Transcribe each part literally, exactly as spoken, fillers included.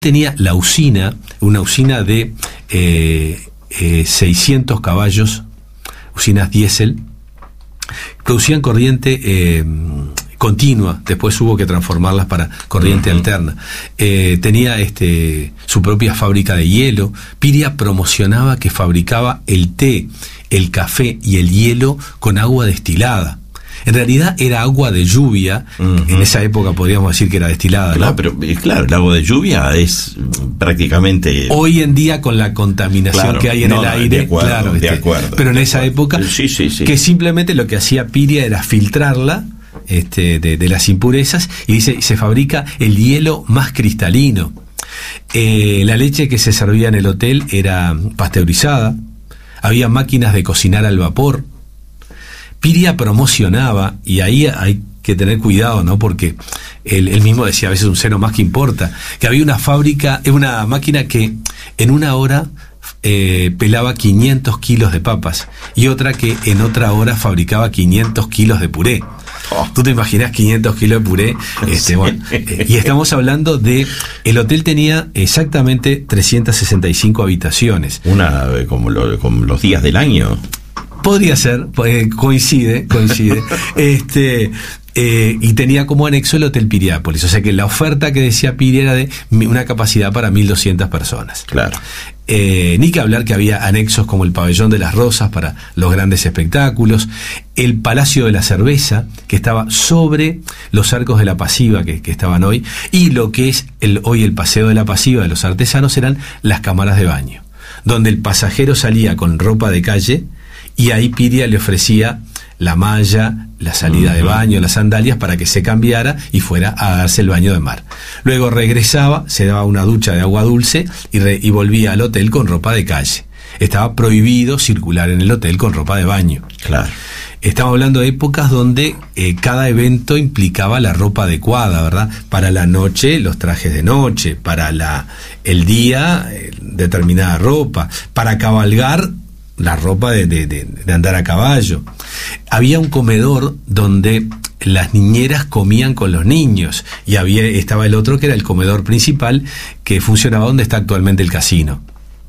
tenía la usina, una usina de eh, eh, seiscientos caballos, usinas diésel, producían corriente eh, continua, después hubo que transformarlas para corriente uh-huh. alterna. Eh, tenía este su propia fábrica de hielo. Piria promocionaba que fabricaba el té, el café y el hielo con agua destilada. En realidad era agua de lluvia, uh-huh. en esa época podríamos decir que era destilada, claro, ¿no? Pero claro, el agua de lluvia es prácticamente... Hoy en día con la contaminación claro, que hay en no, el aire, de acuerdo, claro, de este, acuerdo, pero en de esa acuerdo. época, sí, sí, sí. que simplemente lo que hacía Piria era filtrarla este, de, de las impurezas y dice, y se fabrica el hielo más cristalino. Eh, la leche que se servía en el hotel era pasteurizada, había máquinas de cocinar al vapor. Piria promocionaba, y ahí hay que tener cuidado, ¿no? Porque él, él mismo decía, a veces un cero más que importa, que había una fábrica, una máquina que en una hora eh, pelaba quinientos kilos de papas y otra que en otra hora fabricaba quinientos kilos de puré. Oh. ¿Tú te imaginas quinientos kilos de puré? Este, bueno, eh, y estamos hablando de... El hotel tenía exactamente trescientas sesenta y cinco habitaciones. Una, como, lo, como los días del año. Podría ser, eh, coincide, coincide. este eh, y tenía como anexo el Hotel Piriápolis, o sea que la oferta que decía Piria era de una capacidad para mil doscientas personas. Claro. Eh, ni que hablar que había anexos como el Pabellón de las Rosas para los grandes espectáculos, el Palacio de la Cerveza, que estaba sobre los Arcos de la Pasiva que, que estaban hoy, y lo que es el, hoy el Paseo de la Pasiva de los artesanos eran las cámaras de baño, donde el pasajero salía con ropa de calle, y ahí Piria le ofrecía la malla, la salida uh-huh. de baño, las sandalias para que se cambiara y fuera a darse el baño de mar. Luego regresaba, se daba una ducha de agua dulce y, re, y volvía al hotel con ropa de calle. Estaba prohibido circular en el hotel con ropa de baño. Claro. Estamos hablando de épocas donde eh, cada evento implicaba la ropa adecuada, ¿verdad? Para la noche, los trajes de noche, para la el día, eh, determinada ropa, para cabalgar, la ropa de, de, de, de andar a caballo. Había un comedor donde las niñeras comían con los niños y había estaba el otro que era el comedor principal que funcionaba donde está actualmente el casino.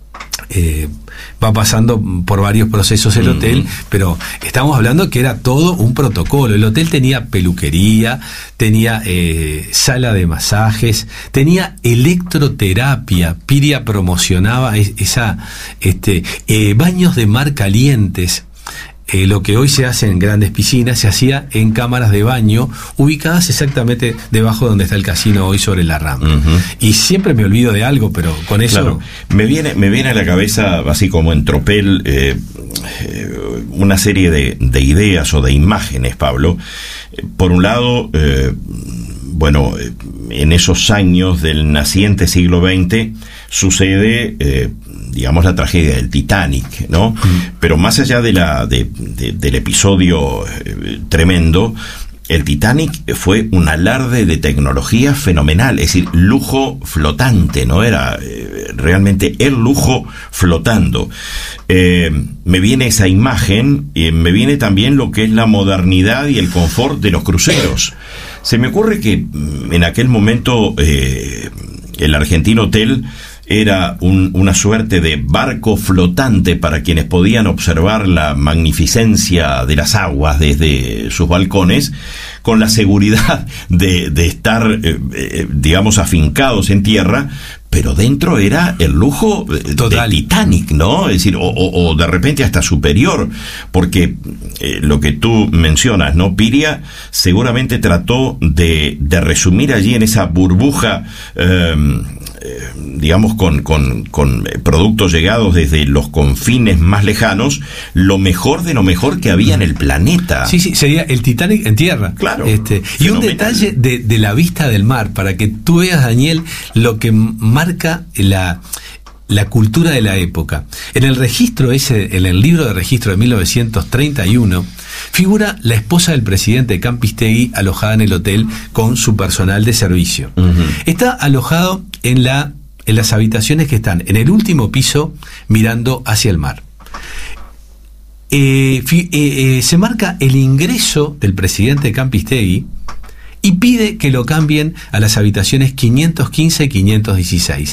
Eh, va pasando por varios procesos el hotel, uh-huh. pero estamos hablando que era todo un protocolo. El hotel tenía peluquería, tenía eh, sala de masajes, tenía electroterapia. Piria promocionaba es, esa este eh, baños de mar calientes. Eh, lo que hoy se hace en grandes piscinas se hacía en cámaras de baño ubicadas exactamente debajo donde está el casino hoy sobre la rampa. Uh-huh. Y siempre me olvido de algo, pero con eso... Claro. Me viene, me viene a la cabeza, así como en tropel, eh, eh, una serie de, de ideas o de imágenes, Pablo. Por un lado, eh, bueno, en esos años del naciente siglo veinte sucede... Eh, digamos la tragedia del Titanic, ¿no? Mm. Pero más allá de la de, de, del episodio eh, tremendo, el Titanic fue un alarde de tecnología fenomenal, es decir, lujo flotante, ¿no? Era eh, realmente el lujo flotando. Eh, me viene esa imagen, y me viene también lo que es la modernidad y el confort de los cruceros. Se me ocurre que en aquel momento eh, el Argentino Hotel era un, una suerte de barco flotante para quienes podían observar la magnificencia de las aguas desde sus balcones, con la seguridad de, de estar, eh, eh, digamos, afincados en tierra, pero dentro era el lujo Total. de Titanic, ¿no? Es decir, o, o, o de repente hasta superior, porque eh, lo que tú mencionas, ¿no? Piria seguramente trató de, de resumir allí en esa burbuja, eh, eh, digamos, con, con, con productos llegados desde los confines más lejanos, lo mejor de lo mejor que había en el planeta. Sí, sí, sería el Titanic en tierra. Claro. Este, y un detalle de, de la vista del mar, para que tú veas, Daniel, lo que marca la, la cultura de la época. En el registro ese, en el libro de registro de mil novecientos treinta y uno, figura la esposa del presidente Campistegui alojada en el hotel con su personal de servicio. Uh-huh. Está alojado en la en las habitaciones que están en el último piso mirando hacia el mar. Eh, fi, eh, eh, se marca el ingreso del presidente Campistegui y pide que lo cambien a las habitaciones quinientos quince y quinientos dieciséis.